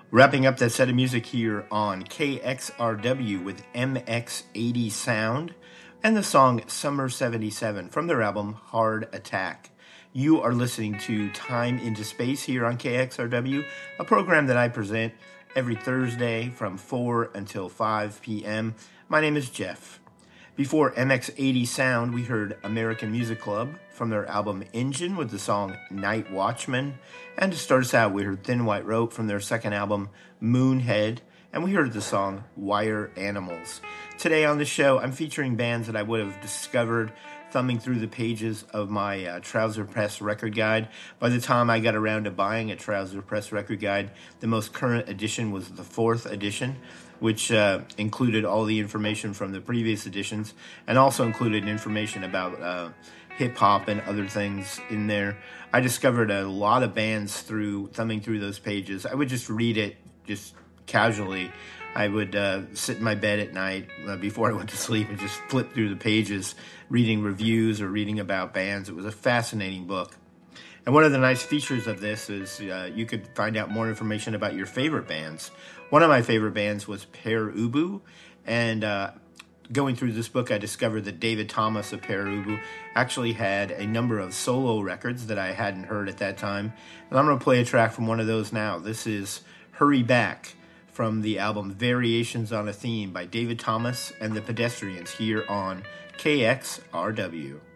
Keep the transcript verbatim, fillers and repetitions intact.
Wrapping up that set of music here on K X R W with M X eighty Sound and the song Summer seventy-seven from their album Hard Attack. You are listening to Time into Space here on K X R W, a program that I present every Thursday from four until five p.m. My name is Jeff. Before M X eighty Sound, we heard American Music Club from their album Engine with the song Night Watchman. And to start us out, we heard Thin White Rope from their second album Moonhead. And we heard the song Wire Animals. Today on the show, I'm featuring bands that I would have discovered thumbing through the pages of my uh, Trouser Press record guide. By the time I got around to buying a Trouser Press record guide, the most current edition was the fourth edition, which uh, included all the information from the previous editions and also included information about uh, hip-hop and other things in there. I discovered a lot of bands through thumbing through those pages. I would just read it just casually. I would uh, sit in my bed at night uh, before I went to sleep and just flip through the pages, reading reviews or reading about bands. It was a fascinating book. And one of the nice features of this is uh, you could find out more information about your favorite bands. One of my favorite bands was Pere Ubu, and uh, going through this book, I discovered that David Thomas of Pere Ubu actually had a number of solo records that I hadn't heard at that time. And I'm going to play a track from one of those now. This is Hurry Back from the album Variations on a Theme by David Thomas and the Pedestrians here on K X R W.